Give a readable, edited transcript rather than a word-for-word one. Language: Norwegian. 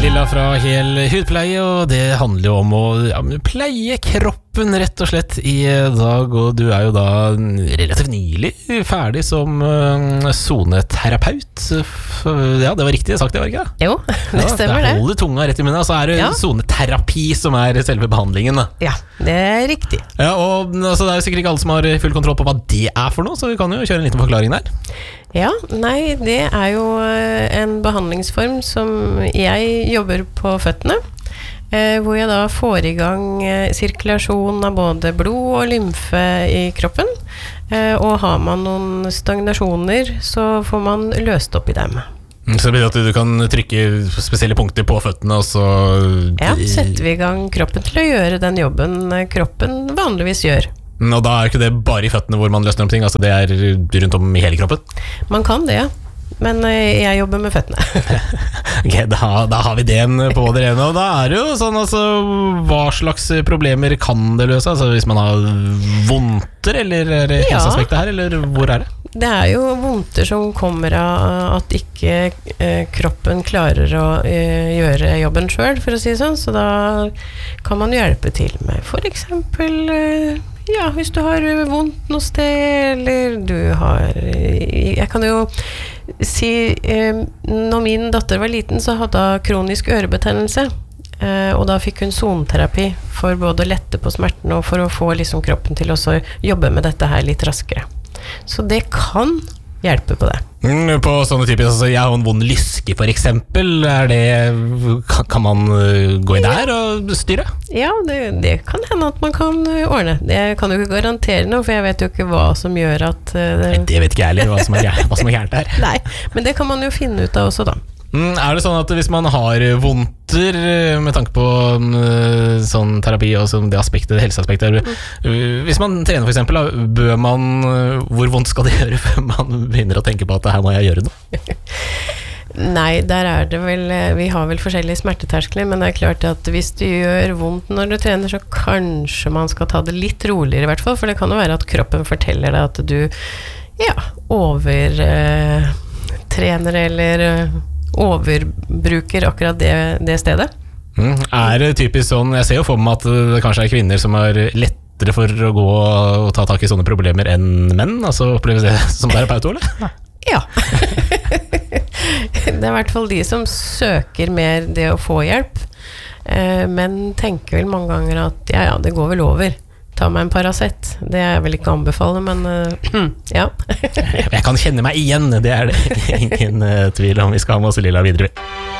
Lilla fra Hel hudpleie, og det handler jo om å pleie kroppen rett og slett I dag, og du jo da relativt nylig ferdig som zoneterapeut. Ja, det var riktig sagt, det var ikke det? Jo, det stemmer det. Det holder tunga rett I munnen, så det zoneterapi som selve behandlingen da. Ja, det riktig. Ja, og altså, det jo sikkert ikke alle som har full kontroll på hva det for noe, så vi kan jo kjøre en liten forklaring der. Ja, nei, det jo en behandlingsform som jeg jobber på føttene, hvor jeg da får I gang sirkulasjon av både blod og lymfe I kroppen, og har man noen stagnasjoner, så får man løst opp I dem. Så det betyr at du kan trykke spesielle punkter på føttene, og så... Ja, setter vi I gang kroppen til å gjøre den jobben kroppen vanligvis gjør. Og da ikke det bare I føttene hvor man løsner om ting, altså det rundt om I hele kroppen? Man kan det, ja. Men jeg jobber med føttene. Ok, da har vi den på det rene, og da det jo sånn, altså, hva slags problemer kan det løse? Altså hvis man har vondter, eller det helseaspektet her, eller hvor det? Det jo vondter som kommer av at ikke kroppen klarer å gjøre jobben selv, for å si sånn, så da kan man hjelpe til med for eksempel... Ja, hvis du har vondt noe sted, eller du har... Jeg kan jo si, når min datter var liten, så hadde hun kronisk ørebetennelse, og da fikk hun zoneterapi for både å lette på smerten og for å få liksom kroppen til å jobbe med dette her litt raskere. Så det kan hjelpe på det. På sånne typer, altså jeg har en vond lyske for eksempel, kan man gå inn der og styre? Ja, det kan hende at man kan ordne. Jeg kan jo ikke garantere noe, for jeg vet jo ikke hva som gjør at... Det vet ikke jeg heller, hva som gærent her. Nei, men det kan man jo finne ut av også da. Det sånn at hvis man har vondter med tanke på sånn terapi og sånn det aspektet, det helseaspektet hvis man trener for eksempel hvor vondt skal det gjøre før man begynner å tenke på at her må jeg gjøre noe? Nei, der det vel vi har vel forskjellige smerteterskler, men det klart at hvis det gjør vondt når du trener, så kanskje man skal ta det litt roligere I hvert fall, for det kan jo være at kroppen forteller deg at du overtrener eller overbruker akkurat det stedet. Det typisk sånn, jeg ser jo for meg at det kanskje kvinner som lettere for å gå og ta tak I sånne problemer enn menn, altså oppleves det som terapeut, eller? Ja. Det I hvert fall de som søker mer det å få hjelp, men tenker vel mange ganger at ja, det går vel over. Ta meg en Paracet. Det vel ikke anbefale, men ja. Jeg kan kjenne meg igjen, det det ingen tvil om. Vi skal ha med oss Lilla videre.